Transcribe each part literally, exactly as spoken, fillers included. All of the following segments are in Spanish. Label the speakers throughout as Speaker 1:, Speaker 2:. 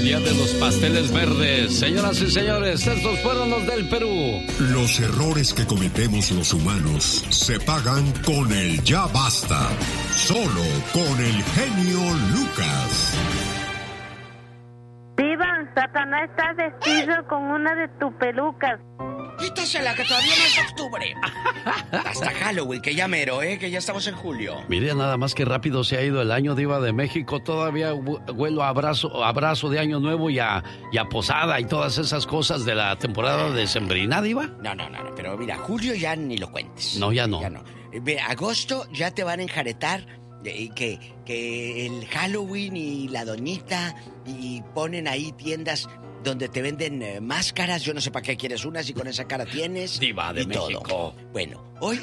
Speaker 1: Día de los pasteles verdes. Señoras y señores, estos fueron los del Perú.
Speaker 2: Los errores que cometemos los humanos se pagan con el ya basta. Solo con el genio Lucas.
Speaker 3: Diva, Satanás está vestido con una de tus pelucas.
Speaker 4: Quítasela, que todavía no es octubre. Hasta Halloween, que ya mero, ¿eh? Que ya estamos en julio.
Speaker 1: Mire nada más que rápido se ha ido el año, Diva de México. Todavía huelo a abrazo, abrazo de Año Nuevo y a, y a posada y todas esas cosas de la temporada decembrina, Diva.
Speaker 4: No, no, no, no, pero mira, julio ya ni lo cuentes.
Speaker 1: No, ya no.
Speaker 4: Ya no. Ve, agosto ya te van a enjaretar eh, que, que el Halloween y la doñita y ponen ahí tiendas donde te venden eh, máscaras. Yo no sé para qué quieres unas si con esa cara tienes.
Speaker 1: Diva de México.
Speaker 4: Todo. Bueno, hoy,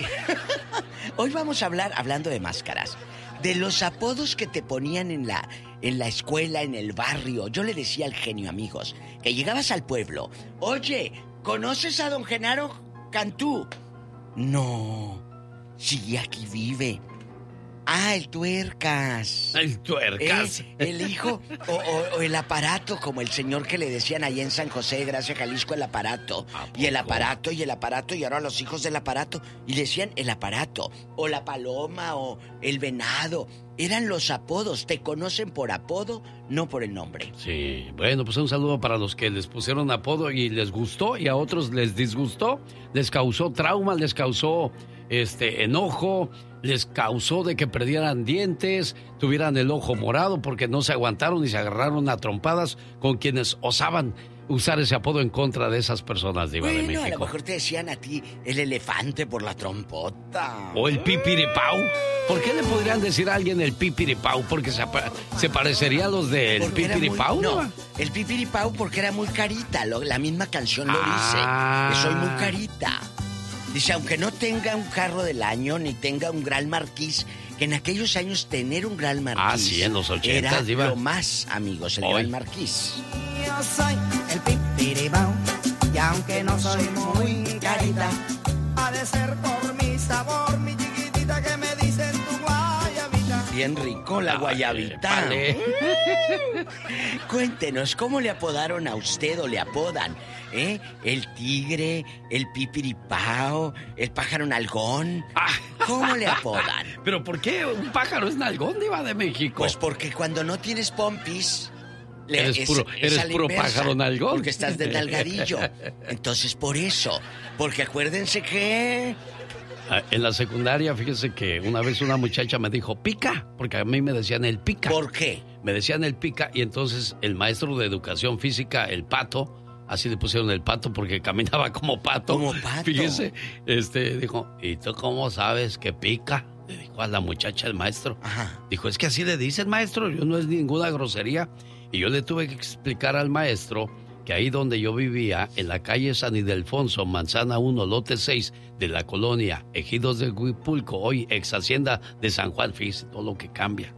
Speaker 4: hoy vamos a hablar, hablando de máscaras, de los apodos que te ponían en la, en la escuela, en el barrio. Yo le decía al genio, amigos, que llegabas al pueblo. Oye, ¿conoces a don Genaro Cantú? No, sí, aquí vive. Ah, el tuercas.
Speaker 1: El tuercas.
Speaker 4: ¿Eh? El hijo o, o, o el aparato, como el señor que le decían allá en San José, Gracia, Jalisco, el aparato. Y el aparato, y el aparato, y ahora los hijos del aparato. Y le decían el aparato, o la paloma, o el venado. Eran los apodos. Te conocen por apodo, no por el nombre.
Speaker 1: Sí, bueno, pues un saludo para los que les pusieron apodo y les gustó, y a otros les disgustó, les causó trauma, les causó este enojo, les causó de que perdieran dientes, tuvieran el ojo morado porque no se aguantaron y se agarraron a trompadas con quienes osaban usar ese apodo en contra de esas personas, Diva
Speaker 4: bueno,
Speaker 1: de México.
Speaker 4: A lo mejor te decían a ti el elefante por la trompota.
Speaker 1: O el pipiripau. ¿Por qué le podrían decir a alguien el pipiripau? Porque se, se parecería a los del pipiripau.
Speaker 4: Muy, no, el pipiripau porque era muy carita. Lo, la misma canción lo
Speaker 1: ah.
Speaker 4: dice. Que soy muy carita. Dice, aunque no tenga un carro del año ni tenga un Gran Marquis, que en aquellos años tener un Gran Marquis.
Speaker 1: Ah, sí, en los ochentas,
Speaker 4: era
Speaker 1: Diva.
Speaker 4: lo más, amigos, el
Speaker 1: Hoy.
Speaker 4: Gran Marquis.
Speaker 5: Yo soy el pipiripau, y aunque no soy muy carita, ha de ser por mi sabor, mi chiquitita, que me dicen tu guayabita.
Speaker 4: Bien rico la guayabita.
Speaker 1: Vale.
Speaker 4: Cuéntenos, ¿cómo le apodaron a usted o le apodan? ¿Eh? El tigre, el pipiripao, el pájaro nalgón. ¿Cómo le apodan?
Speaker 1: ¿Pero por qué un pájaro es nalgón, Diva de México?
Speaker 4: Pues porque cuando no tienes pompis... Le,
Speaker 1: eres
Speaker 4: es,
Speaker 1: puro,
Speaker 4: es
Speaker 1: eres puro
Speaker 4: inversa,
Speaker 1: pájaro nalgón.
Speaker 4: Porque estás de nalgadillo. Entonces, por eso. Porque acuérdense que...
Speaker 1: En la secundaria, fíjese que una vez una muchacha me dijo, pica, porque a mí me decían el pica.
Speaker 4: ¿Por qué?
Speaker 1: Me decían el pica, y entonces el maestro de educación física, el pato, así le pusieron el pato porque caminaba como pato.
Speaker 4: Como pato.
Speaker 1: Fíjese, este, dijo, ¿y tú cómo sabes que pica? Le dijo a la muchacha el maestro.
Speaker 4: Ajá.
Speaker 1: Dijo, es que así le dice el maestro, yo no es ninguna grosería. Y yo le tuve que explicar al maestro que ahí donde yo vivía, en la calle San Ildefonso, Manzana uno, lote seis, de la colonia Ejidos de Huipulco, hoy ex hacienda de San Juan, fíjese todo lo que cambia.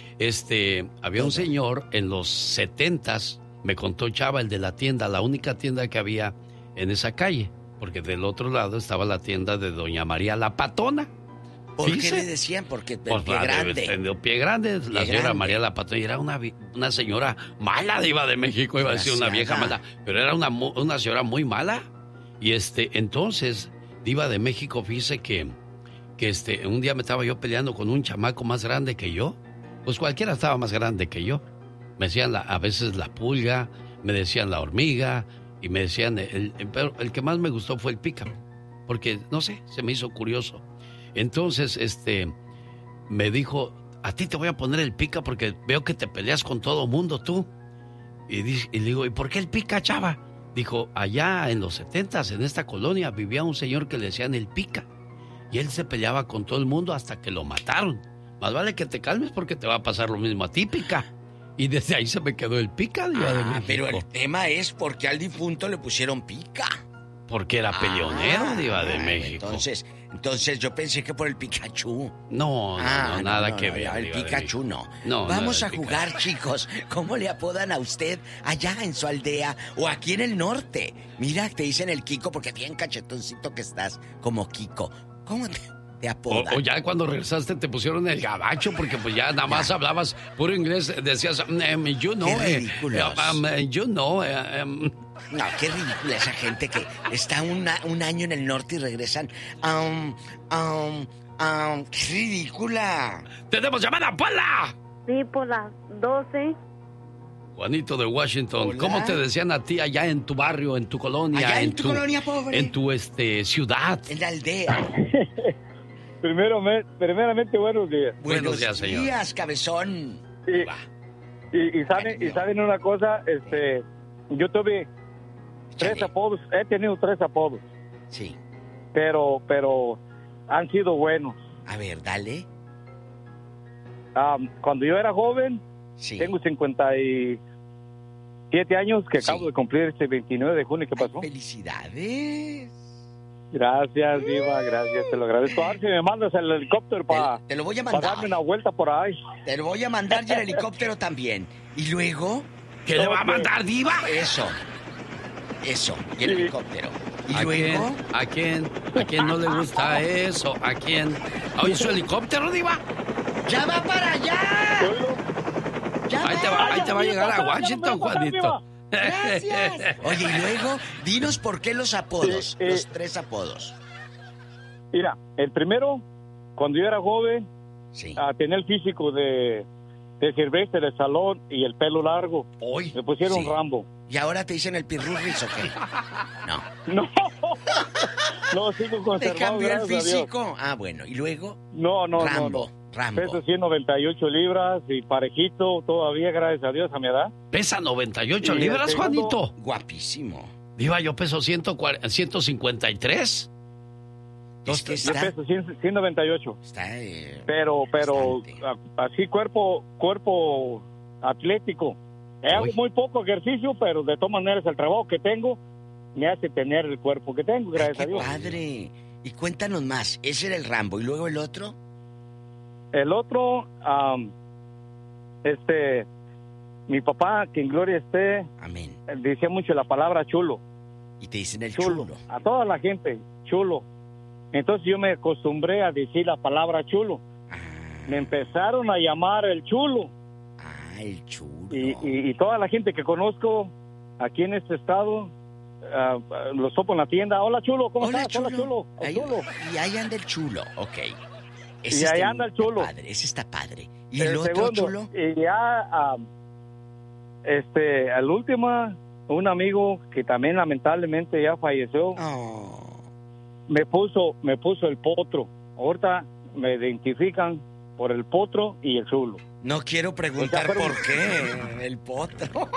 Speaker 1: Este, había un señor en los setentas, me contó Chava, el de la tienda, la única tienda que había en esa calle, porque del otro lado estaba la tienda de doña María la Patona.
Speaker 4: ¿Por
Speaker 1: ¿Dice?
Speaker 4: qué le decían? Porque el
Speaker 1: Pues,
Speaker 4: pie grande.
Speaker 1: De pie grande,
Speaker 4: Pie
Speaker 1: la señora
Speaker 4: grande.
Speaker 1: María la Patona, y era una, una señora mala, Diva de México, iba a decir una vieja mala, pero era una, una señora muy mala. Y este, entonces, Diva de México, fíjese que, que este, un día me estaba yo peleando con un chamaco más grande que yo. Pues cualquiera estaba más grande que yo. Me decían la, a veces la pulga, me decían la hormiga, y me decían, el, el, pero el que más me gustó fue el pica, porque, no sé, se me hizo curioso. Entonces, este, me dijo, a ti te voy a poner el pica porque veo que te peleas con todo mundo tú. Y, di, y le digo, ¿y por qué el pica, Chava? Dijo, allá en los setentas, en esta colonia, vivía un señor que le decían el pica. Y él se peleaba con todo el mundo hasta que lo mataron. Más vale que te calmes porque te va a pasar lo mismo a ti, pica. Y desde ahí se me quedó el pica, Diva de México.
Speaker 4: Pero el tema es por qué al difunto le pusieron pica.
Speaker 1: Porque era peleonero,
Speaker 4: ah,
Speaker 1: Diva de México.
Speaker 4: Entonces, entonces yo pensé que por el Pikachu.
Speaker 1: No, no,
Speaker 4: ah,
Speaker 1: no, nada
Speaker 4: no,
Speaker 1: que
Speaker 4: no,
Speaker 1: ver.
Speaker 4: El Pikachu no.
Speaker 1: no.
Speaker 4: Vamos
Speaker 1: no,
Speaker 4: a jugar, Pikachu. Chicos. ¿Cómo le apodan a usted allá en su aldea o aquí en el norte? Mira, te dicen el Kiko porque bien cachetoncito que estás, como Kiko. ¿Cómo te, te apodan?
Speaker 1: O, o ya cuando regresaste te pusieron el gabacho porque pues ya nada más ya. hablabas puro inglés, decías, um, you know,
Speaker 4: qué
Speaker 1: eh,
Speaker 4: ridículos.
Speaker 1: um, you know, eh, um.
Speaker 4: No, qué ridícula esa gente que está una, un año en el norte y regresan. Um, um, um, ¡Qué ridícula!
Speaker 1: ¡Tenemos llamada, Pola!
Speaker 3: Sí, por las doce.
Speaker 1: Juanito de Washington,
Speaker 4: Hola.
Speaker 1: ¿cómo te decían a ti allá en tu barrio, en tu colonia?
Speaker 4: Allá en,
Speaker 1: en
Speaker 4: tu, colonia pobre.
Speaker 1: En tu este, ciudad.
Speaker 4: En la aldea.
Speaker 6: Primero, primeramente, buenos días.
Speaker 1: Buenos días, señor.
Speaker 4: Buenos días, cabezón.
Speaker 6: Y, y, y, saben, y saben una cosa, este, yo tuve tres
Speaker 4: Chale.
Speaker 6: apodos, he tenido tres apodos,
Speaker 4: Sí.
Speaker 6: pero, pero han sido buenos.
Speaker 4: A ver, dale.
Speaker 6: Um, cuando yo era joven,
Speaker 4: Sí.
Speaker 6: tengo cincuenta y siete años, que
Speaker 4: Sí.
Speaker 6: acabo de cumplir este veintinueve de junio. ¿Qué pasó?
Speaker 4: Ay, felicidades.
Speaker 6: Gracias, Diva, gracias, te lo agradezco. A ver si me mandas el helicóptero para
Speaker 4: Te, te lo voy a
Speaker 6: darme
Speaker 4: mandar.
Speaker 6: una vuelta por ahí.
Speaker 4: Te lo voy a mandar y el helicóptero también. Y luego,
Speaker 1: ¿Qué le va a mandar, diva?
Speaker 4: eso. Eso. Y el
Speaker 6: Sí.
Speaker 4: helicóptero. Y
Speaker 1: ¿A
Speaker 4: luego,
Speaker 1: quién, ¿A quién? ¿A quién no le gusta eso? ¿A quién? ¿Oye su helicóptero, diva?
Speaker 4: ¡ya va para allá! ¡Ya
Speaker 1: Ahí te va, ahí te va a llegar a Washington, Juanito.
Speaker 4: Gracias. Oye, y luego, dinos por qué los apodos,
Speaker 6: Sí, eh.
Speaker 4: los tres apodos.
Speaker 6: Mira, el primero, cuando yo era joven,
Speaker 4: Sí.
Speaker 6: ah, tenía el físico de, de Silvestre de Salón y el pelo largo.
Speaker 4: Hoy.
Speaker 6: Me pusieron
Speaker 4: Sí.
Speaker 6: Rambo.
Speaker 4: ¿Y ahora te dicen el pirurris o qué? No.
Speaker 6: No, no, sigo
Speaker 4: ¿Te
Speaker 6: conservado,
Speaker 4: cambió el
Speaker 6: gracias a Dios.
Speaker 4: físico? Ah, bueno. ¿Y luego?
Speaker 6: No, no,
Speaker 4: Rambo.
Speaker 6: no, no.
Speaker 4: Rambo.
Speaker 6: Peso ciento noventa y ocho libras y parejito todavía, gracias a Dios, a mi edad.
Speaker 1: ¿Pesa noventa y ocho
Speaker 6: Y el
Speaker 1: libras,
Speaker 6: segundo-
Speaker 1: Juanito?
Speaker 4: Guapísimo.
Speaker 1: Diva, yo peso ciento cincuenta y tres.
Speaker 4: Es que
Speaker 6: Yo
Speaker 4: está...
Speaker 6: peso ciento noventa y ocho.
Speaker 4: Está... eh,
Speaker 6: Pero, pero,
Speaker 4: bastante.
Speaker 6: a- así cuerpo, cuerpo atlético. Hago
Speaker 1: Uy.
Speaker 6: muy poco ejercicio, pero de todas maneras el trabajo que tengo me hace tener el cuerpo que tengo,
Speaker 4: Ay,
Speaker 6: gracias
Speaker 4: qué
Speaker 6: a Dios.
Speaker 4: padre. Y cuéntanos más. Ese era el Rambo. ¿Y luego el otro?
Speaker 6: El otro, am, este, mi papá, que en gloria esté,
Speaker 4: Amén.
Speaker 6: decía mucho la palabra chulo,
Speaker 4: Y te dicen el
Speaker 6: chulo,
Speaker 4: chulo.
Speaker 6: a toda la gente, chulo. Entonces yo me acostumbré a decir la palabra chulo.
Speaker 4: Ah,
Speaker 6: Me empezaron a llamar el chulo
Speaker 4: ah, el chulo.
Speaker 6: y, y, y toda la gente que conozco aquí en este estado, ah, los topo en la tienda. Hola chulo, ¿cómo
Speaker 4: Hola,
Speaker 6: estás? Hola chulo.
Speaker 4: Ahí-
Speaker 6: chulo.
Speaker 4: Y ahí anda el chulo. Ok.
Speaker 6: Y
Speaker 4: Ese
Speaker 6: ahí
Speaker 4: está
Speaker 6: anda el chulo.
Speaker 4: Padre. Ese está padre. ¿Y el, otro
Speaker 6: segundo,
Speaker 4: chulo?
Speaker 6: Y ya, ah, este, al último, un amigo que también lamentablemente ya falleció,
Speaker 4: Oh.
Speaker 6: me puso, me puso el potro. Ahorita me identifican por el potro y el chulo.
Speaker 4: No quiero preguntar
Speaker 6: O sea, pero-
Speaker 4: por qué. El potro.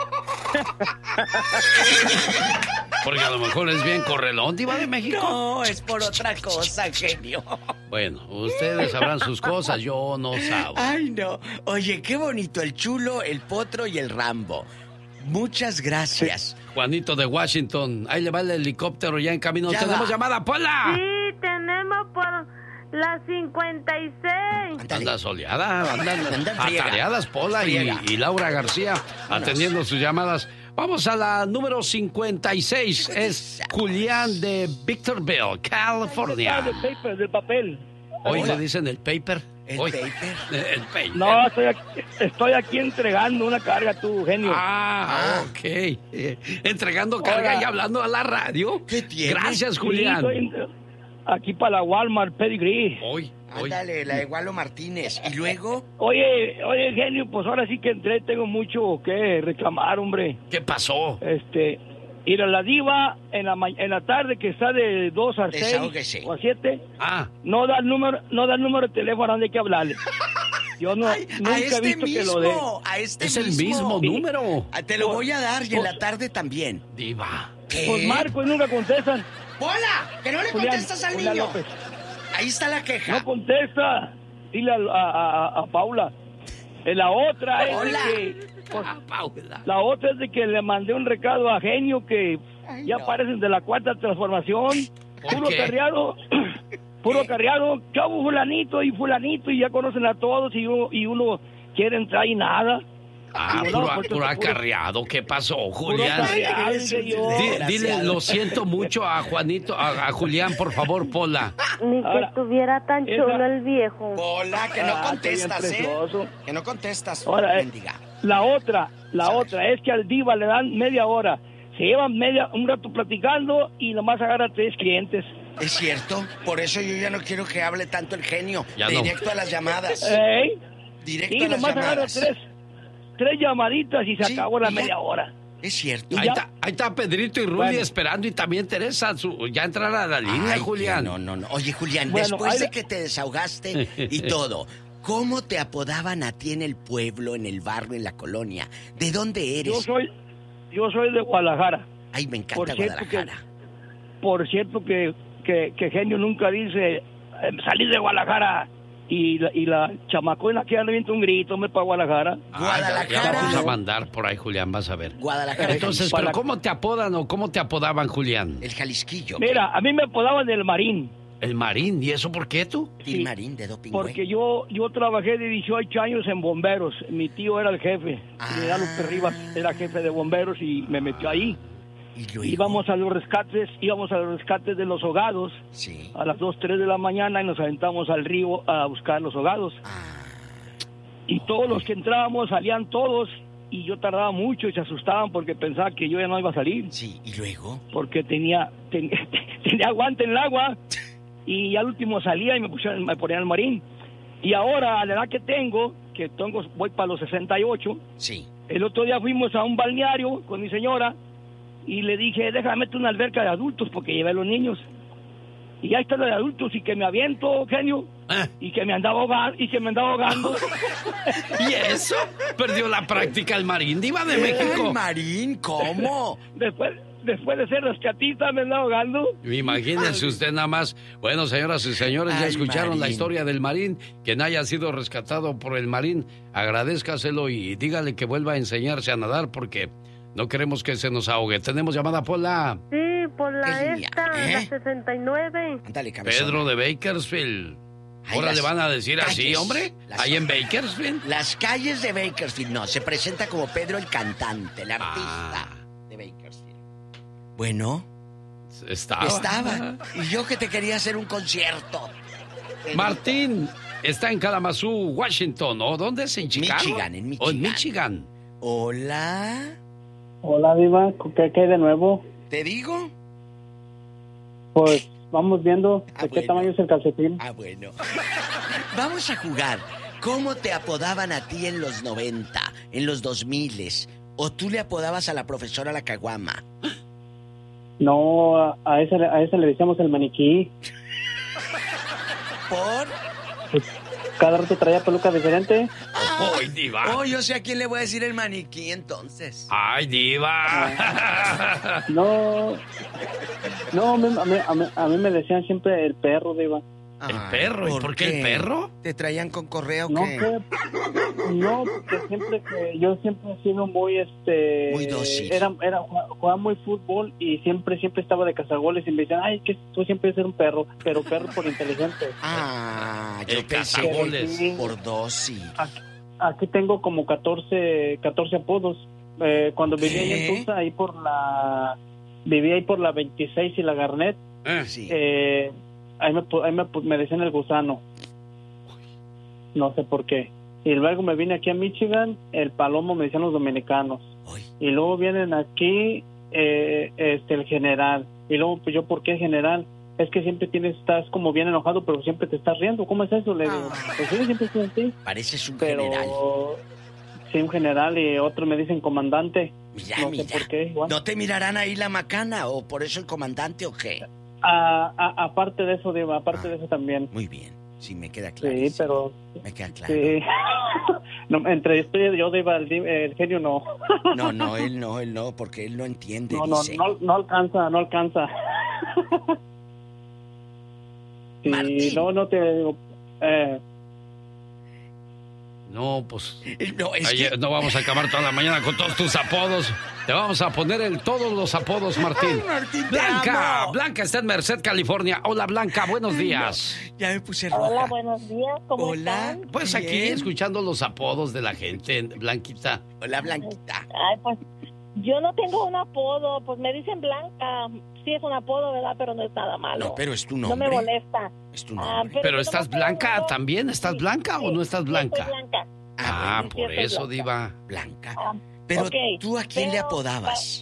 Speaker 1: Porque a lo mejor es bien correlón, Diva de México.
Speaker 4: No, es por otra cosa, genio.
Speaker 1: Bueno, ustedes sabrán sus cosas, yo no sabo.
Speaker 4: Ay, no. Oye, qué bonito. El chulo, el potro y el Rambo. Muchas gracias.
Speaker 1: Juanito de Washington, ahí le va el helicóptero ya en camino.
Speaker 4: Ya
Speaker 1: ¡Tenemos
Speaker 4: va.
Speaker 1: llamada, Pola!
Speaker 3: Sí, tenemos por la cincuenta y seis.
Speaker 4: Ándale.
Speaker 1: Anda soleada, andan
Speaker 4: Andan friega.
Speaker 1: atareadas Pola y,
Speaker 4: Friega.
Speaker 1: y Laura García atendiendo sus llamadas. Vamos a la número cincuenta y seis. Es Julián de Victorville, California.
Speaker 6: del paper, del papel.
Speaker 1: Hoy
Speaker 4: Hola.
Speaker 1: le dicen el paper.
Speaker 4: El
Speaker 1: Hoy-
Speaker 4: paper.
Speaker 1: El paper.
Speaker 6: No, estoy aquí, estoy aquí entregando una carga, tu genio.
Speaker 1: Ah,
Speaker 4: Ah.
Speaker 1: ok. Eh, entregando carga
Speaker 6: Hola.
Speaker 1: y hablando a la radio.
Speaker 4: ¿Qué tiene?
Speaker 1: Gracias,
Speaker 6: Sí,
Speaker 1: Julián.
Speaker 6: estoy aquí para la Walmart Pedigree.
Speaker 1: Hoy, hoy.
Speaker 4: Ándale, la de Gualo Martínez. Y luego,
Speaker 6: Oye, oye, genio, pues ahora sí que entré, tengo mucho que reclamar, hombre.
Speaker 1: ¿Qué pasó?
Speaker 6: Este, ir a la diva en la ma- en la tarde que está de dos a seis
Speaker 4: Desahógese.
Speaker 6: o a siete,
Speaker 1: Ah,
Speaker 6: no da el número, no da el número de teléfono donde hay que hablarle. Yo no,
Speaker 4: ay,
Speaker 6: nunca
Speaker 4: a
Speaker 6: he
Speaker 4: este
Speaker 6: visto que lo dé.
Speaker 4: mismo, a este
Speaker 1: es el
Speaker 4: mismo.
Speaker 1: mismo número.
Speaker 4: Ah, te lo voy a dar y en la tarde también.
Speaker 1: Diva.
Speaker 4: ¿Qué?
Speaker 6: Pues marco y nunca contestan.
Speaker 4: ¡Hola! ¡Que no le
Speaker 6: Julián,
Speaker 4: contestas al
Speaker 6: Julián
Speaker 4: niño!
Speaker 6: López.
Speaker 4: Ahí está la queja.
Speaker 6: No contesta. Dile a, a, a- a Paula. Eh, La otra es
Speaker 4: Hola.
Speaker 6: de que, pues,
Speaker 1: Ah, Paula.
Speaker 6: la otra es de que le mandé un recado a Genio que
Speaker 4: Ay,
Speaker 6: ya
Speaker 4: no.
Speaker 6: parecen de la cuarta transformación.
Speaker 1: ¿Por
Speaker 6: Puro
Speaker 1: qué?
Speaker 6: carriado. Puro
Speaker 4: ¿Qué?
Speaker 6: carriado. Chavo fulanito y fulanito y ya conocen a todos y uno, y uno quiere entrar y nada.
Speaker 1: Ah,
Speaker 6: Digo, no,
Speaker 1: puro,
Speaker 6: pues,
Speaker 1: puro
Speaker 6: puro-
Speaker 1: acarreado. ¿Qué pasó,
Speaker 6: puro
Speaker 1: Julián?
Speaker 6: acarreado, señor.
Speaker 1: Di- dile, lo siento mucho a Juanito, a, a Julián, por favor, Pola.
Speaker 3: Ni que
Speaker 6: Ahora,
Speaker 3: estuviera tan
Speaker 6: esa-
Speaker 3: chulo el viejo.
Speaker 4: Hola, que no
Speaker 6: Ah,
Speaker 4: contestas,
Speaker 6: está bien
Speaker 4: ¿eh?
Speaker 6: precioso.
Speaker 4: Que no contestas,
Speaker 6: Ahora, eh,
Speaker 4: mendiga.
Speaker 6: La otra, la
Speaker 4: ¿Sabes?
Speaker 6: otra es que al diva le dan media hora. Se llevan media, un rato platicando y nomás agarra tres clientes.
Speaker 4: Es cierto, por eso yo ya no quiero que hable tanto el genio.
Speaker 1: Ya no.
Speaker 4: Directo a las llamadas.
Speaker 6: ¿Eh?
Speaker 4: Directo
Speaker 6: Sí,
Speaker 4: a las
Speaker 6: nomás agarra
Speaker 4: llamadas.
Speaker 6: tres, tres llamaditas y se
Speaker 4: Sí,
Speaker 6: acabó la
Speaker 4: y ya.
Speaker 6: media hora.
Speaker 4: Es cierto.
Speaker 1: Ahí
Speaker 6: ya-
Speaker 1: está, ahí está Pedrito y Rudy
Speaker 6: Bueno.
Speaker 1: esperando y también Teresa. Su, ya entrar a la línea,
Speaker 4: Ay,
Speaker 1: Julián.
Speaker 4: No, no, no. Oye, Julián,
Speaker 6: Bueno,
Speaker 4: después
Speaker 6: ahí
Speaker 4: de
Speaker 6: le-
Speaker 4: que te desahogaste y todo, ¿cómo te apodaban a ti en el pueblo, en el barrio, en la colonia? ¿De dónde eres?
Speaker 6: Yo soy, yo soy de Guadalajara.
Speaker 4: Ay, me encanta
Speaker 6: Por cierto que-
Speaker 4: Guadalajara.
Speaker 6: Por cierto que, que, que genio nunca dice eh, salir de Guadalajara y la, y la chamacona que anda viendo un grito, me para Guadalajara.
Speaker 1: Ah, ya- ya,
Speaker 4: Guadalajara.
Speaker 1: vamos a mandar por ahí, Julián, vas a ver.
Speaker 4: Guadalajara.
Speaker 1: Entonces,
Speaker 6: Para-
Speaker 1: ¿pero cómo te apodan o cómo te apodaban, Julián?
Speaker 4: El Jalisquillo.
Speaker 6: Mira, a mí me apodaban el Marín.
Speaker 1: El Marín. ¿Y eso por qué tú?
Speaker 4: Gil
Speaker 6: sí,
Speaker 4: Marín de Doping.
Speaker 6: Porque yo yo trabajé de dieciocho años en bomberos. Mi tío era el jefe.
Speaker 4: Ah.
Speaker 6: General López Rivas era jefe de bomberos y me metió ahí.
Speaker 4: Y luego.
Speaker 6: Íbamos a los rescates, íbamos a los rescates de los ahogados
Speaker 4: Sí.
Speaker 6: a las dos, tres de la mañana y nos aventamos al río a buscar los ahogados.
Speaker 4: Ah,
Speaker 6: Y todos los que entrábamos salían todos y yo tardaba mucho y se asustaban porque pensaba que yo ya no iba a salir
Speaker 4: sí. Y luego.
Speaker 6: porque tenía ten- tenía aguante en el agua y al último salía y me pusieron, me ponían el marín. Y ahora a la edad que tengo, que tengo voy para los sesenta y ocho,
Speaker 4: Sí.
Speaker 6: el otro día fuimos a un balneario con mi señora y le dije, déjame meter una alberca de adultos porque llevé a los niños. Y ya está la de adultos y que me aviento, genio,
Speaker 1: Ah,
Speaker 6: y que me andaba ahogando, y que me andaba ahogando.
Speaker 1: ¿y eso? Perdió la práctica el Marín, diva de México.
Speaker 4: Ay, Marín, ¿cómo?
Speaker 6: después, después de ser rescatista me andaba ahogando.
Speaker 1: Imagínense usted nada más. Bueno, señoras y señores, ya
Speaker 4: Ay,
Speaker 1: escucharon la
Speaker 4: Marín.
Speaker 1: historia del Marín. Quien haya sido rescatado por el Marín, agradézcaselo y dígale que vuelva a enseñarse a nadar porque no queremos que se nos ahogue. Tenemos llamada por la
Speaker 3: Sí, por la
Speaker 4: ¿Qué línea?
Speaker 3: esta,
Speaker 4: ¿Eh?
Speaker 3: la sesenta y nueve.
Speaker 4: Ándale, cabezón.
Speaker 1: Pedro de Bakersfield.
Speaker 4: Ay,
Speaker 1: Ahora
Speaker 4: las
Speaker 1: le van a decir así,
Speaker 4: calles,
Speaker 1: hombre.
Speaker 4: las-
Speaker 1: Ahí en Bakersfield.
Speaker 4: Las calles de Bakersfield, no, se presenta como Pedro el cantante, el artista
Speaker 1: Ah.
Speaker 4: de Bakersfield. Bueno,
Speaker 1: Estaba.
Speaker 4: estaba. Y yo que te quería hacer un concierto.
Speaker 1: Martín está en Kalamazoo, Washington. ¿O dónde es? ¿En Chicago?
Speaker 4: Michigan, en
Speaker 1: ¿O en
Speaker 4: Michigan.
Speaker 1: Michigan?
Speaker 4: Hola,
Speaker 7: Hola, Diva, ¿qué, qué hay de nuevo?
Speaker 4: ¿te digo?
Speaker 7: Pues vamos viendo
Speaker 4: Ah,
Speaker 7: de qué
Speaker 4: bueno.
Speaker 7: tamaño es el calcetín.
Speaker 4: Ah, bueno. Vamos a jugar. ¿Cómo te apodaban a ti en los noventa, en los dos miles? ¿O tú le apodabas a la profesora la caguama?
Speaker 7: No, a, a ese, a ese le decíamos el maniquí.
Speaker 4: ¿Por?
Speaker 7: Cada rato traía peluca diferente.
Speaker 1: ¡Ay, diva!
Speaker 4: Oh, yo sé a quién le voy a decir el maniquí entonces.
Speaker 1: ¡Ay, diva!
Speaker 7: No, no, a mí, a mí- a mí- a mí me decían siempre el perro, Diva.
Speaker 1: ¿El perro? ¿Y por qué el perro?
Speaker 4: ¿Te traían con correo o
Speaker 7: No
Speaker 4: qué?
Speaker 7: sé, no, porque siempre que yo siempre he sido muy, este...
Speaker 4: Muy dócil.
Speaker 7: Era, era, jugaba muy fútbol y siempre, siempre estaba de cazagoles y me decían, ay, que tú siempre eres un perro, pero perro por inteligente.
Speaker 4: Ah, yo
Speaker 1: El
Speaker 4: pensé
Speaker 1: cazagoles.
Speaker 7: Sí.
Speaker 4: por dos, sí.
Speaker 7: Aquí, aquí tengo como catorce, catorce apodos. Eh, cuando vivía ahí
Speaker 4: ¿Qué?
Speaker 7: en Tulsa, ahí por la... Vivía ahí por la veintiséis y la Garnet.
Speaker 1: Eh,
Speaker 4: Sí.
Speaker 7: Eh, ahí me, pu- ahí me, pu- me decían el gusano. No sé por qué. Y luego me vine aquí a Michigan, el palomo me decían los dominicanos.
Speaker 4: Uy,
Speaker 7: Y luego vienen aquí eh, este el general. Y luego, pues yo, ¿por qué general? Es que siempre tienes, estás como bien enojado, pero siempre te estás riendo. ¿Cómo es eso? Le digo,
Speaker 4: Ah.
Speaker 7: pues sí, siempre estoy así.
Speaker 4: pareces un
Speaker 7: Pero
Speaker 4: general.
Speaker 7: sí, un general y otros me dicen comandante.
Speaker 4: Mira,
Speaker 7: no sé
Speaker 4: mira.
Speaker 7: por qué, igual.
Speaker 4: ¿No te mirarán ahí la macana o por eso el comandante o qué?
Speaker 7: A- a- aparte de eso, Diva, aparte
Speaker 4: Ah.
Speaker 7: de eso también.
Speaker 4: Muy bien, sí, me queda claro.
Speaker 7: Sí, pero...
Speaker 4: Me queda claro.
Speaker 7: Sí. No, entre usted y yo, Diva, el, di- el genio no.
Speaker 4: No, no, él no, él no, porque él no entiende,
Speaker 7: No, no,
Speaker 4: dice.
Speaker 7: no, no alcanza, no alcanza. Sí,
Speaker 4: Martín.
Speaker 7: no, no te digo. Eh,
Speaker 1: No, pues...
Speaker 4: No, es
Speaker 1: ayer,
Speaker 4: que...
Speaker 1: no vamos a acabar toda la mañana con todos tus apodos. Te vamos a poner en todos los apodos, Martín.
Speaker 4: Ay, Martín, te
Speaker 1: Blanca,
Speaker 4: amo.
Speaker 1: Blanca está en Merced, California. Hola, Blanca, buenos días.
Speaker 4: No, ya me puse roja.
Speaker 3: Hola, buenos días, ¿cómo
Speaker 4: Hola.
Speaker 3: están?
Speaker 1: Pues aquí
Speaker 4: Bien.
Speaker 1: escuchando los apodos de la gente, Blanquita.
Speaker 4: Hola, Blanquita.
Speaker 3: Ay, pues yo no tengo un apodo, pues me dicen Blanca. Sí es un apodo, ¿verdad? Pero no es nada malo.
Speaker 4: No, pero es tu
Speaker 3: No
Speaker 4: nombre.
Speaker 3: me molesta.
Speaker 4: Es tu
Speaker 3: Ah,
Speaker 4: nombre.
Speaker 1: Pero
Speaker 3: yo
Speaker 1: estás
Speaker 3: nomás
Speaker 1: blanca
Speaker 3: tengo-
Speaker 1: también, ¿estás
Speaker 3: Sí,
Speaker 1: blanca o
Speaker 3: sí,
Speaker 1: no estás
Speaker 3: sí,
Speaker 1: blanca?
Speaker 3: estoy blanca.
Speaker 1: Ah,
Speaker 3: sí,
Speaker 1: por
Speaker 3: estoy
Speaker 1: eso,
Speaker 3: blanca.
Speaker 1: diva.
Speaker 4: Blanca.
Speaker 3: Ah,
Speaker 4: Pero
Speaker 3: ok,
Speaker 4: tú, ¿a quién le
Speaker 3: pero-
Speaker 4: apodabas?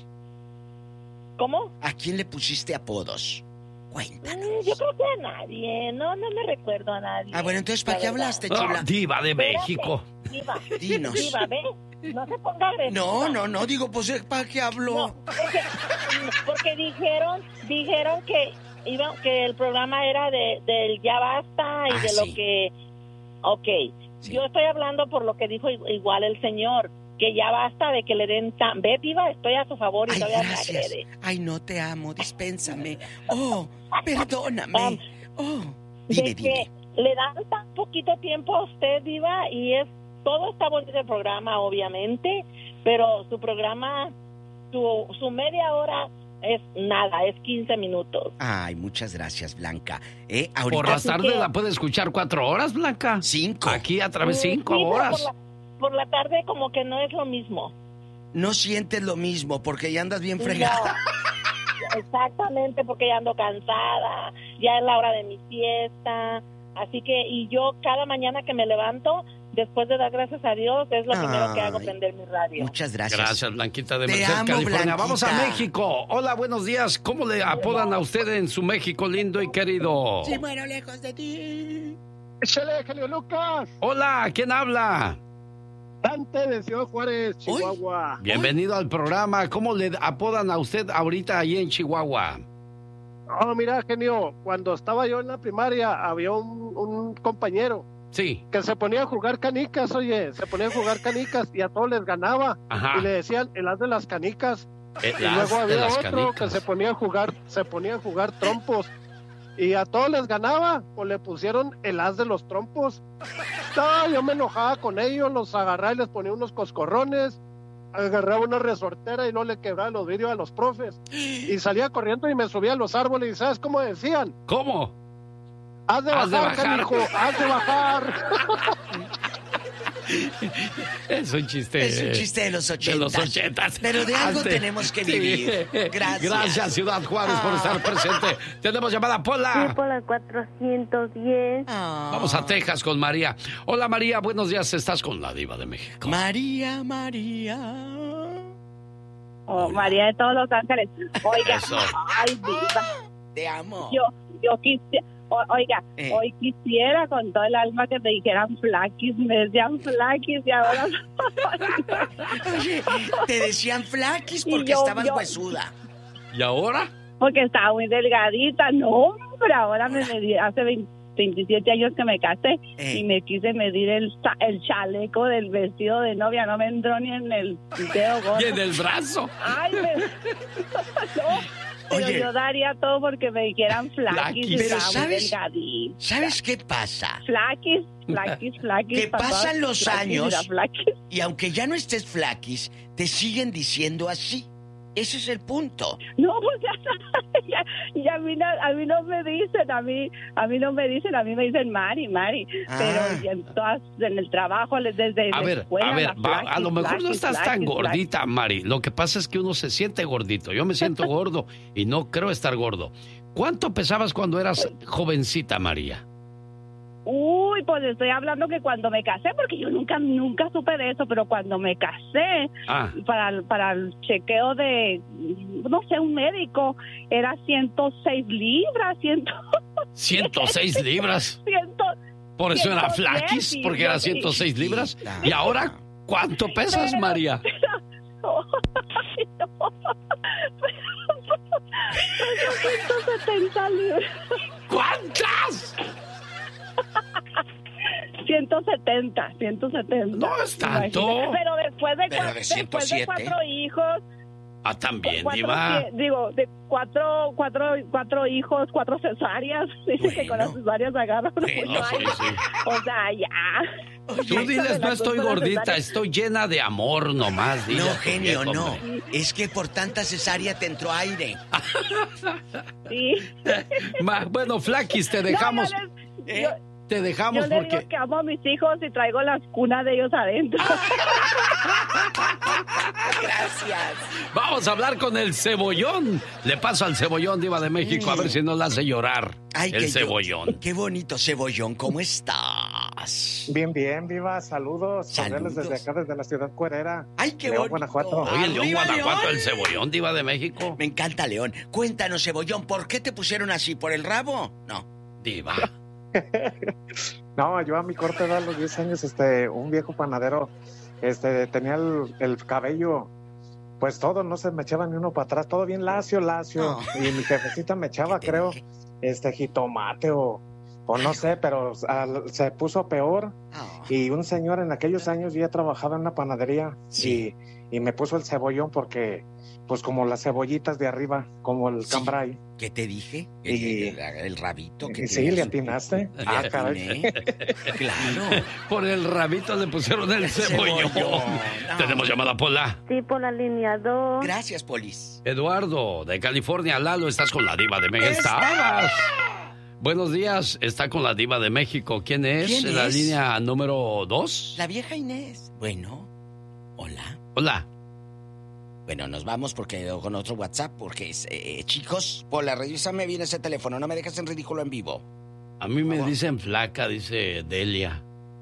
Speaker 3: ¿Cómo?
Speaker 4: ¿A quién le pusiste apodos? Cuéntanos.
Speaker 3: Mm, Yo creo que a nadie. No, no me recuerdo a nadie.
Speaker 4: Ah, bueno, entonces, ¿para
Speaker 3: La
Speaker 4: qué
Speaker 3: verdad.
Speaker 4: hablaste,
Speaker 1: Ah,
Speaker 4: chula?
Speaker 1: diva de
Speaker 3: Espérate,
Speaker 1: México.
Speaker 3: Diva,
Speaker 4: Dinos.
Speaker 3: Diva, ve. No se ponga agresiva.
Speaker 4: No, no, no, digo, pues, ¿para qué habló?
Speaker 3: No, porque, porque dijeron, dijeron que iba, que el programa era de del ya basta y
Speaker 4: Ah,
Speaker 3: de
Speaker 4: sí.
Speaker 3: lo que, ok,
Speaker 4: Sí.
Speaker 3: yo estoy hablando por lo que dijo i- igual el señor, que ya basta de que le den tan, ve Diva, estoy a su favor y
Speaker 4: Ay,
Speaker 3: todavía me
Speaker 4: gracias.
Speaker 3: agrede.
Speaker 4: Ay, no te amo, dispénsame. Oh, perdóname. Oh, dime,
Speaker 3: de
Speaker 4: dime.
Speaker 3: que le dan tan poquito tiempo a usted, Diva, y es todo está bonito el programa, obviamente, pero su programa, su, su media hora es nada, es quince minutos.
Speaker 4: Ay, muchas gracias, Blanca. ¿Eh?
Speaker 1: Por
Speaker 4: Ahorita
Speaker 1: las
Speaker 3: Así
Speaker 1: tardes
Speaker 3: que-
Speaker 1: la puedes escuchar cuatro horas, Blanca.
Speaker 4: cinco.
Speaker 1: Aquí a través
Speaker 3: Sí,
Speaker 1: cinco
Speaker 3: sí, pero
Speaker 1: horas.
Speaker 3: Por la, por la tarde como que no es lo mismo.
Speaker 4: No sientes lo mismo porque ya andas bien fregada.
Speaker 3: No, exactamente, porque ya ando cansada, ya es la hora de mi fiesta, así que, y yo cada mañana que me levanto, después de dar gracias a Dios, es lo primero que hago,
Speaker 4: Ay,
Speaker 3: prender mi radio.
Speaker 4: Muchas gracias.
Speaker 1: Gracias, Blanquita de
Speaker 4: Te
Speaker 1: Merced,
Speaker 4: amo,
Speaker 1: California.
Speaker 4: Blanquita.
Speaker 1: Vamos a México. Hola, buenos días. ¿Cómo le apodan a usted en su México lindo y querido?
Speaker 4: Si muero lejos de ti.
Speaker 8: Échale, genio Lucas.
Speaker 1: Hola, ¿quién habla?
Speaker 8: Dante de Ciudad Juárez, Chihuahua.
Speaker 1: Bienvenido al programa. ¿Cómo le apodan a usted ahorita ahí en Chihuahua?
Speaker 8: Oh, mira, genio, cuando estaba yo en la primaria había un, un compañero
Speaker 1: Sí.
Speaker 8: que se ponía a jugar canicas, oye, se ponía a jugar canicas y a todos les ganaba.
Speaker 1: Ajá.
Speaker 8: Y le decían el as de las canicas.
Speaker 1: El
Speaker 8: Y
Speaker 1: as
Speaker 8: luego
Speaker 1: de
Speaker 8: había
Speaker 1: las
Speaker 8: otro
Speaker 1: canicas.
Speaker 8: que se ponía a jugar, se ponía a jugar trompos. Y a todos les ganaba, pues le pusieron el as de los trompos. No, yo me enojaba con ellos, los agarraba y les ponía unos coscorrones, agarraba una resortera y no le quebraba los vidrios a los profes. Y salía corriendo y me subía a los árboles y ¿sabes cómo decían?
Speaker 1: ¿Cómo?
Speaker 8: Haz de
Speaker 1: Haz de
Speaker 8: bajar,
Speaker 1: bajar.
Speaker 8: canijo, haz de bajar.
Speaker 1: Es un chiste.
Speaker 4: Es un chiste de los ochentas.
Speaker 1: De los ochentas.
Speaker 4: Pero de algo
Speaker 1: Hazte-
Speaker 4: tenemos que
Speaker 1: Sí.
Speaker 4: vivir. Gracias.
Speaker 1: Gracias, Ciudad Juárez, por
Speaker 4: Ah.
Speaker 1: estar presente. Tenemos llamada,
Speaker 3: Sí,
Speaker 1: Pola.
Speaker 3: por la cuatrocientos diez.
Speaker 4: Ah.
Speaker 1: Vamos a Texas con María. Hola, María, buenos días. Estás con la diva de México.
Speaker 4: María, María.
Speaker 3: Oh, María de todos los ángeles. Oiga,
Speaker 1: Eso.
Speaker 3: ay, Diva,
Speaker 4: Te amo.
Speaker 3: yo, yo quisiera, o- oiga,
Speaker 4: Eh.
Speaker 3: hoy quisiera con todo el alma que me dijeran flaquis, me decían flaquis y ahora...
Speaker 4: Oye, te decían flaquis
Speaker 3: Y
Speaker 4: porque
Speaker 3: yo-
Speaker 4: estabas
Speaker 3: yo-
Speaker 4: huesuda.
Speaker 1: ¿Y ahora?
Speaker 3: Porque estaba muy delgadita, no, hombre, ahora me medí, hace veinte veintisiete años que me casé
Speaker 4: Eh.
Speaker 3: y me quise medir el, cha- el chaleco del vestido de novia, no me entró ni en el dedo gordo.
Speaker 1: Y en el brazo.
Speaker 3: Ay, me... no, pero
Speaker 4: Oye.
Speaker 3: yo daría todo porque me dijeran flaquis,
Speaker 1: Flaquis.
Speaker 3: y
Speaker 4: Pero
Speaker 3: estaba muy
Speaker 4: ¿sabes?
Speaker 3: delgadita.
Speaker 4: ¿Sabes qué pasa?
Speaker 3: Flaquis, flaquis, flaquis.
Speaker 4: Que
Speaker 3: para
Speaker 4: pasan
Speaker 3: todas,
Speaker 4: los
Speaker 3: flaquis,
Speaker 4: años.
Speaker 3: mira, flaquis.
Speaker 4: Y aunque ya no estés flaquis, te siguen diciendo así. Ese es el punto.
Speaker 3: No, pues ya, ya, ya a, mí no, a mí no me dicen, a mí, a mí no me dicen, a mí me dicen Mari, Mari.
Speaker 4: Ah.
Speaker 3: Pero ya en, todas, en el trabajo, desde
Speaker 1: A
Speaker 3: la
Speaker 1: ver,
Speaker 3: escuela,
Speaker 1: a ver,
Speaker 3: la
Speaker 1: va- a
Speaker 3: flaquis,
Speaker 1: lo mejor no
Speaker 3: flaquis,
Speaker 1: estás tan
Speaker 3: flaquis,
Speaker 1: gordita, Mari. Lo que pasa es que uno se siente gordito. Yo me siento gordo y no creo estar gordo. ¿Cuánto pesabas cuando eras jovencita, María?
Speaker 3: flaquis. Uy, pues estoy hablando que cuando me casé, porque yo nunca, nunca supe de eso, pero cuando me casé,
Speaker 1: Ah,
Speaker 3: para, el- para el chequeo de, no sé, un médico, era ciento seis libras, ciento,
Speaker 1: ciento seis libras.
Speaker 3: ciento,
Speaker 1: Por eso era
Speaker 3: ciento diez,
Speaker 1: flaquis,
Speaker 3: y
Speaker 1: porque era
Speaker 3: yo-
Speaker 1: ciento seis libras.
Speaker 4: Chiquita.
Speaker 1: ¿Y ahora cuánto pesas,
Speaker 3: Pero-
Speaker 1: María?
Speaker 3: Ay, no. Peso ciento setenta libras.
Speaker 1: ¿Cuántas?
Speaker 3: ciento setenta, ciento setenta.
Speaker 1: No es tanto.
Speaker 3: Imagínate. Pero después de,
Speaker 4: Pero
Speaker 3: cua-
Speaker 4: de
Speaker 3: después
Speaker 4: ciento siete.
Speaker 3: de cuatro hijos,
Speaker 1: Ah, también,
Speaker 3: cuatro,
Speaker 1: diva.
Speaker 3: pie- digo, de cuatro, cuatro, cuatro hijos, cuatro cesáreas. Dice que con las
Speaker 4: Bueno.
Speaker 3: cesáreas agarran
Speaker 4: Bueno,
Speaker 3: mucho
Speaker 1: sí,
Speaker 3: aire.
Speaker 1: sí.
Speaker 3: O sea, ya.
Speaker 1: Tú diles, no estoy gordita, estoy llena de amor nomás.
Speaker 4: No, genio, no. Es que por tanta cesárea te entró aire.
Speaker 3: Sí.
Speaker 1: Ma, bueno, Flaquis, te dejamos.
Speaker 3: No, no, no,
Speaker 1: ¿Eh?
Speaker 3: yo,
Speaker 1: te dejamos
Speaker 3: yo le
Speaker 1: porque...
Speaker 3: digo que amo a mis hijos y traigo las cunas de ellos adentro.
Speaker 4: Gracias.
Speaker 1: Vamos a hablar con el Cebollón. Le paso al Cebollón, Diva de México, a ver si no la hace llorar.
Speaker 4: Ay,
Speaker 1: el
Speaker 4: qué
Speaker 1: Cebollón.
Speaker 4: Yo, qué bonito, Cebollón, ¿cómo estás?
Speaker 9: Bien, bien, Diva, saludos.
Speaker 4: Saludos.
Speaker 9: Desde acá, desde la ciudad cuerera.
Speaker 4: Ay, qué
Speaker 9: León,
Speaker 4: bonito.
Speaker 9: Guanajuato.
Speaker 1: Oye, el León,
Speaker 4: ¡Arriba,
Speaker 1: Guanajuato,
Speaker 4: León!
Speaker 1: el Cebollón, Diva de México.
Speaker 4: Me encanta, León. Cuéntanos, Cebollón, ¿por qué te pusieron así? ¿Por el rabo? No.
Speaker 1: Diva.
Speaker 9: No, yo a mi corta edad, a los diez años, este, un viejo panadero, este, tenía el, el cabello, pues todo, no se me echaba ni uno para atrás, todo bien lacio, lacio.
Speaker 4: Oh.
Speaker 9: Y mi jefecita me echaba, creo, este, jitomate o, o no sé, pero al, se puso peor.
Speaker 4: Oh.
Speaker 9: Y un señor en aquellos años yo ya trabajaba en una panadería.
Speaker 4: Sí.
Speaker 9: y, y me puso el cebollón porque, pues como las cebollitas de arriba, como el
Speaker 4: Sí.
Speaker 9: cambray.
Speaker 4: ¿Qué te dije? El,
Speaker 9: Y-
Speaker 4: el- el rabito. Que
Speaker 9: Sí, le atinaste.
Speaker 4: Le
Speaker 9: Ah, caray.
Speaker 4: atiné. Claro.
Speaker 1: Por el rabito le pusieron el,
Speaker 4: El
Speaker 1: Cebollón.
Speaker 4: Cebollón. No.
Speaker 1: Tenemos llamada, Pola.
Speaker 3: Sí, por la línea dos.
Speaker 4: Gracias, Polis.
Speaker 1: Eduardo, de California. Lalo, estás con la Diva de México. Estabas. Buenos días, está con la Diva de México. ¿Quién es?
Speaker 4: ¿Quién
Speaker 1: ¿La
Speaker 4: es?
Speaker 1: línea número dos?
Speaker 4: La vieja Inés. Bueno, hola.
Speaker 1: Hola.
Speaker 4: Bueno, nos vamos porque con otro WhatsApp, porque eh, chicos, Pola, revísame bien ese teléfono, no me dejes en ridículo en vivo.
Speaker 1: A mí me
Speaker 4: Vamos.
Speaker 1: dicen flaca, dice Delia.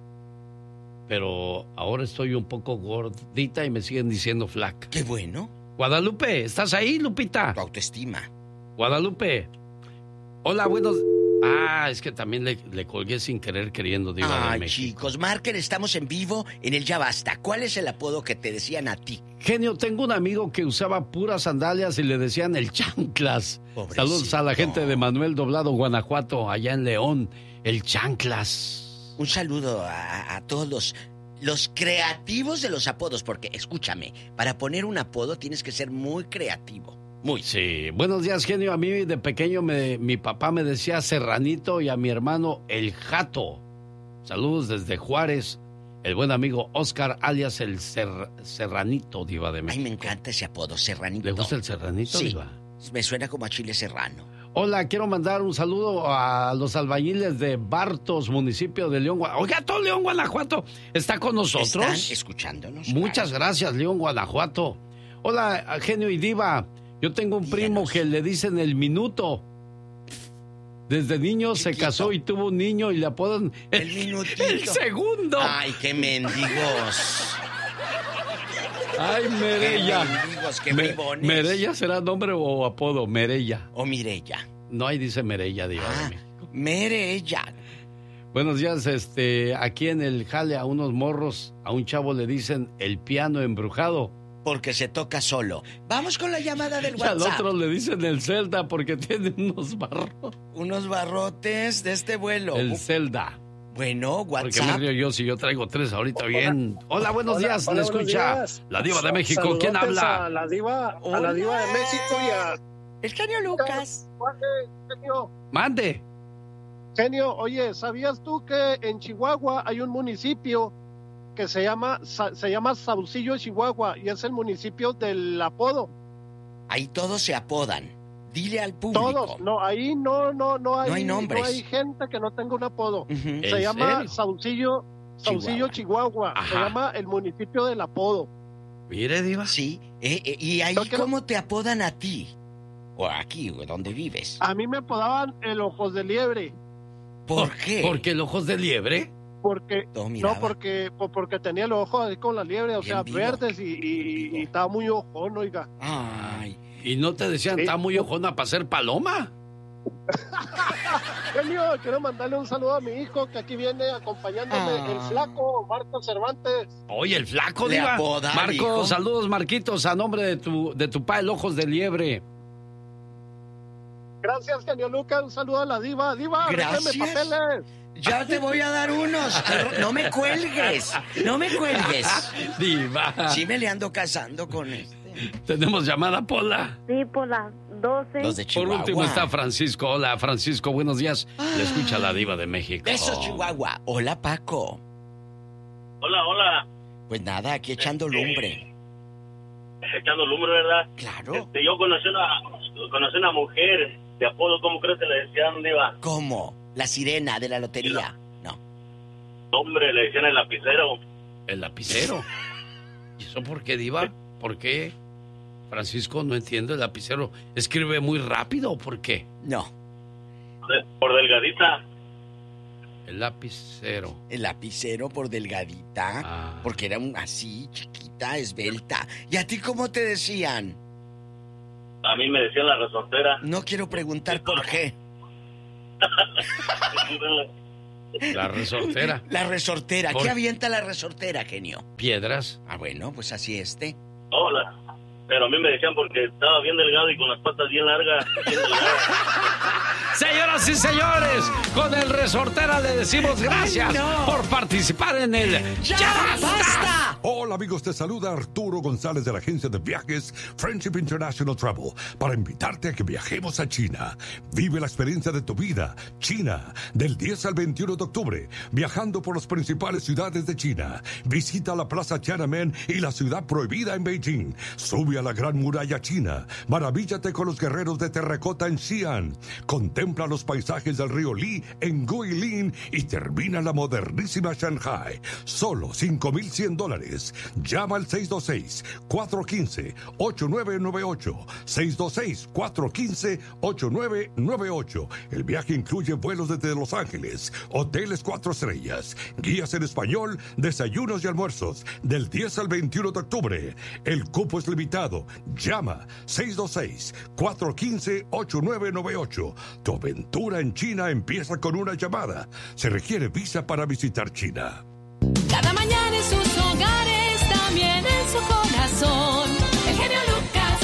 Speaker 1: Pero ahora estoy un poco gordita y me siguen diciendo flaca.
Speaker 4: Qué bueno,
Speaker 1: Guadalupe, ¿estás ahí, Lupita?
Speaker 4: tu autoestima.
Speaker 1: Guadalupe. Hola, buenos... Ah, es que también le, le colgué sin querer queriendo, Diva de
Speaker 4: Ay,
Speaker 1: México.
Speaker 4: chicos, marquen, estamos en vivo en el Ya Basta. ¿Cuál es el apodo que te decían a ti?
Speaker 1: Genio, tengo un amigo que usaba puras sandalias y le decían el chanclas.
Speaker 4: Pobrecito.
Speaker 1: Saludos a la gente de Manuel Doblado, Guanajuato, allá en León. El chanclas.
Speaker 4: Un saludo a, a todos los, los creativos de los apodos, porque escúchame, para poner un apodo tienes que ser muy creativo. Muy.
Speaker 1: Sí, buenos días, genio. A mí de pequeño me, mi papá me decía Serranito y a mi hermano El Jato. Saludos desde Juárez. El buen amigo Oscar, alias el Ser- Serranito, Diva de
Speaker 4: Ay,
Speaker 1: México.
Speaker 4: me encanta ese apodo, Serranito.
Speaker 1: ¿Le gusta el Serranito,
Speaker 4: Sí.
Speaker 1: Diva?
Speaker 4: Me suena como a chile serrano.
Speaker 1: Hola, quiero mandar un saludo a los albañiles de Bartos, municipio de León, Guanajuato. Oiga, todo León, Guanajuato está con nosotros.
Speaker 4: ¿Están escuchándonos?
Speaker 1: Muchas
Speaker 4: Claro.
Speaker 1: gracias, León, Guanajuato. Hola, genio y diva. Yo tengo un primo
Speaker 4: Díganos.
Speaker 1: que le dicen el minuto. Desde niño se
Speaker 4: Chiquito.
Speaker 1: casó y tuvo un niño y le apodan
Speaker 4: El minutito.
Speaker 1: el segundo.
Speaker 4: Ay, qué mendigos.
Speaker 1: Ay,
Speaker 4: Qué
Speaker 1: Merella.
Speaker 4: mendigos, qué
Speaker 1: Me-
Speaker 4: bribones.
Speaker 1: ¿Merella será nombre o apodo? Merella.
Speaker 4: O Mirella.
Speaker 1: No, ahí dice Merella, diva de
Speaker 4: Ah,
Speaker 1: México.
Speaker 4: Merella.
Speaker 1: Buenos días, este, aquí en el jale a unos morros, a un chavo le dicen el piano embrujado.
Speaker 4: Porque se toca solo. Vamos con la llamada del
Speaker 1: Y al
Speaker 4: WhatsApp.
Speaker 1: otro le dicen el Zelda porque tiene unos barros.
Speaker 4: Unos barrotes de este vuelo.
Speaker 1: El Zelda.
Speaker 4: Bueno,
Speaker 1: Porque me
Speaker 4: WhatsApp.
Speaker 1: río yo si yo traigo tres ahorita bien. Hola, buenos
Speaker 8: Hola,
Speaker 1: días,
Speaker 8: hola,
Speaker 1: le
Speaker 8: buenos
Speaker 1: escucha
Speaker 8: días.
Speaker 1: la Diva de México. ¿Quién
Speaker 8: Saludotes
Speaker 1: habla?
Speaker 8: A la diva, a
Speaker 4: Hola.
Speaker 8: la diva de México y a
Speaker 4: El genio Lucas.
Speaker 8: Genio.
Speaker 1: Mande.
Speaker 8: Genio, oye, ¿sabías tú que en Chihuahua hay un municipio que se llama Sa- se llama Saucillo, Chihuahua, y es el municipio del apodo?
Speaker 4: Ahí todos se apodan. Dile al público.
Speaker 8: Todos, no, ahí no, no, no hay,
Speaker 4: No hay nombres.
Speaker 8: no hay gente que no tenga un apodo.
Speaker 4: Ujú.
Speaker 1: ¿En
Speaker 8: Se llama
Speaker 1: serio?
Speaker 8: Saucillo, Saucillo, Chihuahua. Se
Speaker 1: Ajá.
Speaker 8: llama el municipio del apodo.
Speaker 1: Mire, Diva.
Speaker 4: Sí. eh, eh, ¿Y ahí
Speaker 8: Yo quiero-
Speaker 4: cómo te apodan a ti? O aquí, o donde vives.
Speaker 8: A mí me apodaban el Ojos de Liebre,
Speaker 4: ¿Por qué?
Speaker 1: Porque el ojos de liebre.
Speaker 8: porque
Speaker 4: Todo miraba.
Speaker 8: no porque po- porque tenía los ojos así con la liebre, o
Speaker 4: Bien
Speaker 8: sea,
Speaker 4: vivo.
Speaker 8: verdes y, y- y estaba muy ojón, oiga.
Speaker 4: Ay.
Speaker 1: Y no te decían,
Speaker 8: Sí.
Speaker 1: está muy ojona para ser paloma.
Speaker 8: Genio, quiero mandarle un saludo a mi hijo que aquí viene acompañándome,
Speaker 4: Ah.
Speaker 8: el flaco Marco Cervantes.
Speaker 1: Oye, el flaco,
Speaker 4: Le
Speaker 1: Diva.
Speaker 4: apoda al
Speaker 1: Marco,
Speaker 4: hijo.
Speaker 1: saludos, Marquitos, a nombre de tu, de tu pa, el ojos de liebre.
Speaker 8: Gracias, genio Lucas, un saludo a la diva. Diva,
Speaker 4: Gracias.
Speaker 8: déjame papeles.
Speaker 4: Ya te voy a dar unos. Pero no me cuelgues. No me cuelgues.
Speaker 1: Diva.
Speaker 4: Sí me le ando casando con este.
Speaker 1: Tenemos llamada, Pola.
Speaker 3: Sí, por la doce.
Speaker 4: Los de
Speaker 1: Por
Speaker 4: Chihuahua.
Speaker 1: último está Francisco. Hola, Francisco, buenos días. Le escucha la Diva de México.
Speaker 4: Besos, Chihuahua. Hola, Paco.
Speaker 10: Hola, hola.
Speaker 4: Pues nada, aquí echando lumbre.
Speaker 10: Echando lumbre, ¿verdad?
Speaker 4: Claro.
Speaker 10: Este, yo conocí una, conocí una mujer de apodo, ¿cómo crees que le decían, Diva?
Speaker 4: ¿Cómo? La sirena de la lotería. No.
Speaker 10: Hombre, le decían el lapicero.
Speaker 1: ¿El lapicero? ¿Y eso por qué, Diva? ¿Por qué? Francisco, no entiendo, ¿el lapicero escribe muy rápido o por qué?
Speaker 4: No.
Speaker 10: Por delgadita.
Speaker 1: El lapicero.
Speaker 4: El lapicero por delgadita.
Speaker 1: Ah.
Speaker 4: Porque era un, así, chiquita, esbelta. ¿Y a ti cómo te decían?
Speaker 10: A mí me decían la resortera.
Speaker 4: No quiero preguntar por qué.
Speaker 1: La resortera.
Speaker 4: La resortera.
Speaker 1: ¿Por?
Speaker 4: ¿Qué avienta la resortera, genio?
Speaker 1: Piedras.
Speaker 4: Ah, bueno, pues así este.
Speaker 10: Hola. Pero a mí me decían porque estaba bien delgado y con las patas bien largas. Bien largas.
Speaker 1: Señoras y señores, con el resortera le decimos gracias no. por participar en el
Speaker 4: ¡Ya, ya basta!
Speaker 11: Hola amigos, te saluda Arturo González de la agencia de viajes Friendship International Travel para invitarte a que viajemos a China. Vive la experiencia de tu vida. China, del diez al veintiuno de octubre, viajando por las principales ciudades de China. Visita la Plaza Tiananmen y la ciudad prohibida en Beijing. Sube a la Gran Muralla China. Maravíllate con los guerreros de terracota en Xi'an. Contempla los paisajes del río Li en Guilin y termina la modernísima Shanghai. Solo cinco mil cien dólares. Llama al seis dos seis, cuatro uno cinco, ocho nueve nueve ocho. seis dos seis, cuatro uno cinco, ocho nueve nueve ocho. El viaje incluye vuelos desde Los Ángeles, hoteles cuatro estrellas, guías en español, desayunos y almuerzos, del diez al veintiuno de octubre. El cupo es limitado. Llama seis dos seis, cuatro uno cinco, ocho nueve nueve ocho. Tu aventura en China empieza con una llamada. Se requiere visa para visitar China.
Speaker 12: Cada mañana en sus hogares, también en su corazón. El genio Lucas.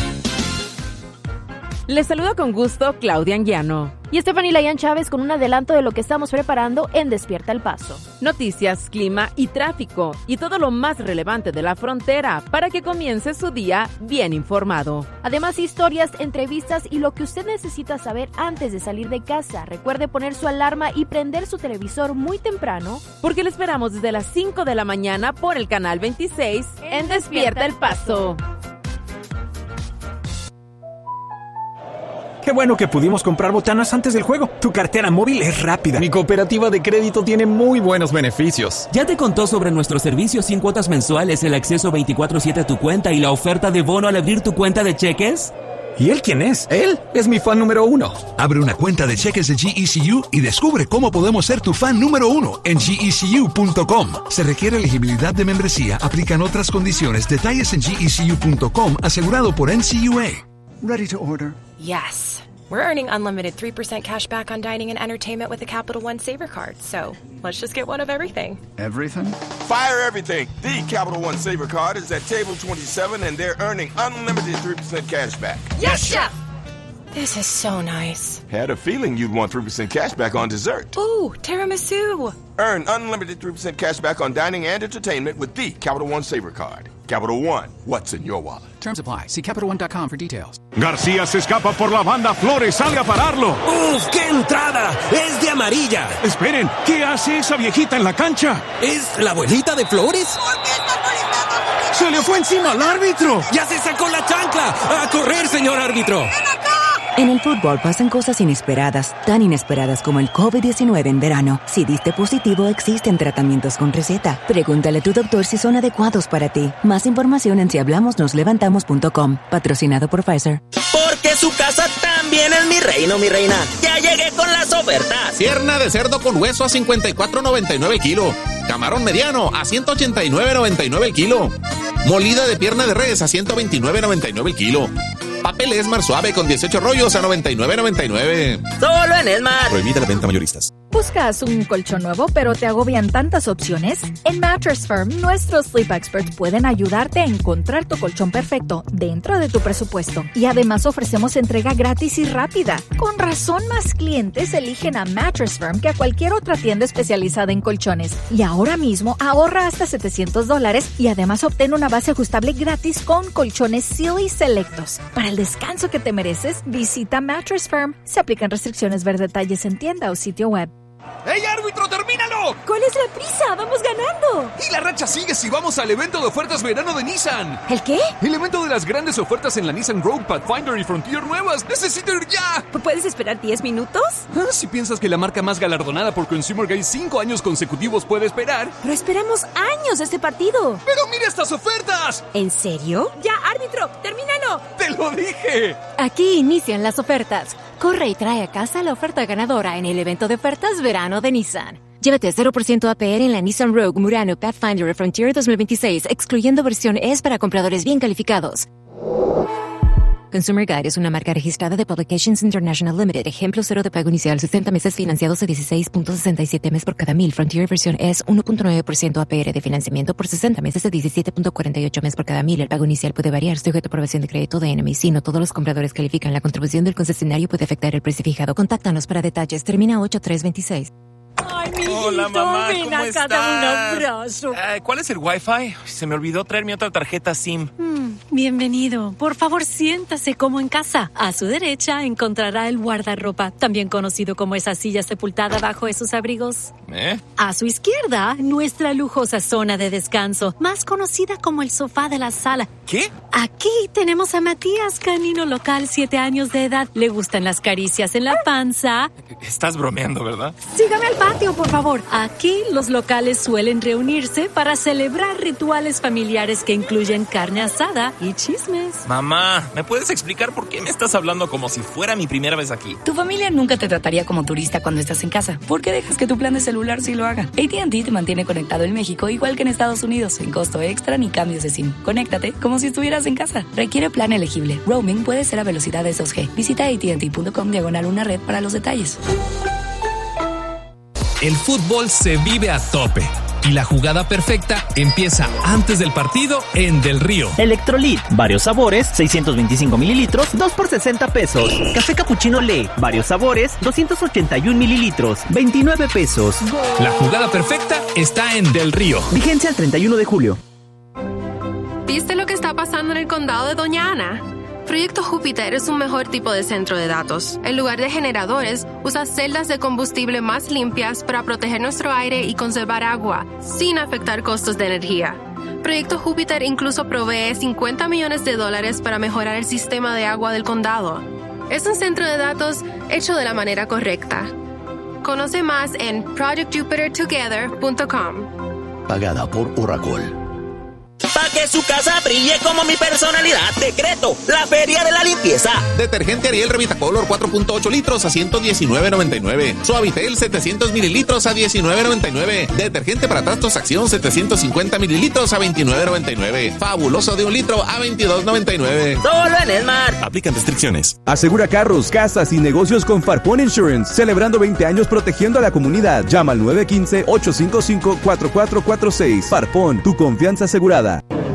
Speaker 13: Les saludo con gusto Claudia Anguiano y Stephanie Layan Chávez con un adelanto de lo que estamos preparando en Despierta el Paso. Noticias, clima y tráfico y todo lo más relevante de la frontera para que comience su día bien informado. Además, historias, entrevistas y lo que usted necesita saber antes de salir de casa. Recuerde poner su alarma y prender su televisor muy temprano porque le esperamos desde las cinco de la mañana por el canal veintiséis en Despierta el Paso.
Speaker 14: Qué bueno que pudimos comprar botanas antes del juego. Tu cartera móvil es rápida.
Speaker 15: Mi cooperativa de crédito tiene muy buenos beneficios.
Speaker 16: ¿Ya te contó sobre nuestros servicios sin cuotas mensuales, el acceso veinticuatro siete a tu cuenta y la oferta de bono al abrir tu cuenta de cheques?
Speaker 14: ¿Y él quién es? Él es mi fan número uno.
Speaker 17: Abre una cuenta de cheques de G E C U y descubre cómo podemos ser tu fan número uno en G E C U punto com. Se requiere elegibilidad de membresía, aplican otras condiciones, detalles en G E C U punto com, asegurado por N C U A.
Speaker 18: Ready to order?
Speaker 19: Yes. We're earning unlimited three percent cash back on dining and entertainment with the Capital One Saver Card. So, let's just get one of everything.
Speaker 18: Everything?
Speaker 20: Fire everything. The Capital One Saver Card is at table twenty-seven and they're earning unlimited three percent cash back.
Speaker 19: Yes, Chef! This is so nice.
Speaker 20: Had a feeling you'd want three percent cash back on dessert.
Speaker 19: Ooh, tiramisu.
Speaker 20: Earn unlimited three percent cash back on dining and entertainment with the Capital One Saver Card. Capital One, what's in your wallet?
Speaker 18: Terms apply. See Capital One dot com for details.
Speaker 21: García se escapa por la banda. Flores, salga a pararlo.
Speaker 22: ¡Uf, qué entrada! ¡Es de amarilla!
Speaker 21: Esperen, ¿qué hace esa viejita en la cancha?
Speaker 22: ¿Es la abuelita de Flores?
Speaker 21: ¿Por qué está molestando a su ¡Se le fue encima al árbitro!
Speaker 22: ¡Ya se sacó la chancla! ¡A correr, señor árbitro!
Speaker 21: ¡Ven acá!
Speaker 23: En el fútbol pasan cosas inesperadas, tan inesperadas como el COVID diecinueve en verano. Si diste positivo, existen tratamientos con receta. Pregúntale a tu doctor si son adecuados para ti. Más información en si hablamos nos levantamos punto com. Patrocinado por Pfizer.
Speaker 22: Porque su casa también es mi reino, mi reina. Ya llegué con las ofertas.
Speaker 24: Pierna de cerdo con hueso a cincuenta y cuatro noventa y nueve el kilo. Camarón mediano a ciento ochenta y nueve noventa y nueve el kilo. Molida de pierna de res a ciento veintinueve noventa y nueve el kilo. Papel Esmar suave con dieciocho rollos a noventa y nueve noventa y nueve.
Speaker 22: Solo en Esmar.
Speaker 24: Prohibida la venta mayoristas.
Speaker 25: ¿Buscas un colchón nuevo pero te agobian tantas opciones? En Mattress Firm, nuestros Sleep Experts pueden ayudarte a encontrar tu colchón perfecto dentro de tu presupuesto. Y además ofrecemos entrega gratis y rápida. Con razón, más clientes eligen a Mattress Firm que a cualquier otra tienda especializada en colchones. Y ahora mismo ahorra hasta setecientos dólares y además obtén una base ajustable gratis con colchones Sealy selectos. Para el descanso que te mereces, visita Mattress Firm. Se aplican restricciones. Ver detalles en tienda o sitio web.
Speaker 21: ¡Ey, árbitro, termínalo!
Speaker 2: ¿Cuál es la prisa? ¡Vamos ganando!
Speaker 5: Y la racha sigue si vamos al evento de ofertas verano de Nissan.
Speaker 2: ¿El qué?
Speaker 5: El evento de las grandes ofertas en la Nissan Rogue, Pathfinder y Frontier nuevas. ¡Necesito ir ya!
Speaker 2: ¿Puedes esperar diez minutos?
Speaker 5: Ah, si piensas que la marca más galardonada por Consumer Guide cinco años consecutivos puede esperar.
Speaker 2: Pero esperamos años este partido.
Speaker 5: ¡Pero mira estas ofertas!
Speaker 2: ¿En serio? Ya, árbitro, termínalo.
Speaker 5: ¡Te lo dije!
Speaker 25: Aquí inician las ofertas. Corre y trae a casa la oferta ganadora en el evento de ofertas verano de Nissan. Llévate cero por ciento A P R en la Nissan Rogue, Murano, Pathfinder y Frontier dos mil veintiséis, excluyendo versión S para compradores bien calificados. Consumer Guide es una marca registrada de Publications International Limited. Ejemplo cero de pago inicial, sesenta meses financiados a dieciséis punto sesenta y siete mes por cada mil. Frontier versión S, uno punto nueve por ciento A P R de financiamiento por sesenta meses a diecisiete punto cuarenta y ocho mes por cada mil. El pago inicial puede variar, sujeto a aprobación de crédito de N M I. Si no todos los compradores califican, la contribución del concesionario puede afectar el precio fijado. Contáctanos para detalles. Termina ocho tres veintiséis.
Speaker 2: Ay, mi hijito,
Speaker 6: Hola, mamá,
Speaker 2: ven
Speaker 6: ¿cómo
Speaker 2: acá,
Speaker 6: estás?
Speaker 2: dame un abrazo.
Speaker 6: Eh, ¿Cuál es el Wi-Fi? Se me olvidó traer mi otra tarjeta SIM.
Speaker 2: Mm, bienvenido. Por favor, siéntase como en casa. A su derecha encontrará el guardarropa, también conocido como esa silla sepultada bajo esos abrigos.
Speaker 6: ¿Eh?
Speaker 2: A su izquierda, nuestra lujosa zona de descanso, más conocida como el sofá de la sala.
Speaker 6: ¿Qué?
Speaker 2: Aquí tenemos a Matías, canino local, siete años de edad. Le gustan las caricias en la panza.
Speaker 6: Estás bromeando, ¿verdad?
Speaker 2: Sígame al patio, por favor. Aquí los locales suelen reunirse para celebrar rituales familiares que incluyen carne asada y chismes.
Speaker 6: Mamá, ¿me puedes explicar por qué me estás hablando como si fuera mi primera vez aquí?
Speaker 7: Tu familia nunca te trataría como turista cuando estás en casa. ¿Por qué dejas que tu plan de celular sí lo haga? A T and T te mantiene conectado en México igual que en Estados Unidos, sin costo extra ni cambios de SIM. Conéctate como si estuvieras en casa. Requiere plan elegible. Roaming puede ser a velocidades dos G. Visita A T and T punto com diagonal una red para los detalles.
Speaker 9: El fútbol se vive a tope y la jugada perfecta empieza antes del partido en Del Río.
Speaker 26: Electrolit, varios sabores, seiscientos veinticinco mililitros, dos por sesenta pesos. Café Cappuccino Le, varios sabores, doscientos ochenta y un mililitros, veintinueve pesos.
Speaker 9: La jugada perfecta está en Del Río.
Speaker 26: Vigencia el treinta y uno de julio.
Speaker 27: ¿Viste lo que está pasando en el condado de Doña Ana? Proyecto Júpiter es un mejor tipo de centro de datos. En lugar de generadores, usa celdas de combustible más limpias para proteger nuestro aire y conservar agua, sin afectar costos de energía. Proyecto Júpiter incluso provee cincuenta millones de dólares para mejorar el sistema de agua del condado. Es un centro de datos hecho de la manera correcta. Conoce más en project jupiter together punto com.
Speaker 28: Pagada por Oracle.
Speaker 22: Para que su casa brille como mi personalidad, decreto la Feria de la Limpieza.
Speaker 24: Detergente Ariel Revitacolor cuatro punto ocho litros a ciento diecinueve noventa y nueve. Suavitel setecientos mililitros a diecinueve noventa y nueve. Detergente para trastos Acción setecientos cincuenta mililitros a veintinueve noventa y nueve. Fabuloso de un litro a veintidós noventa y nueve.
Speaker 22: Solo en Smart.
Speaker 24: Aplican restricciones.
Speaker 29: Asegura carros, casas y negocios con Farpon Insurance, celebrando veinte años protegiendo a la comunidad. Llama al nueve uno cinco, ocho cinco cinco, cuatro cuatro cuatro seis. Farpon, tu confianza asegurada.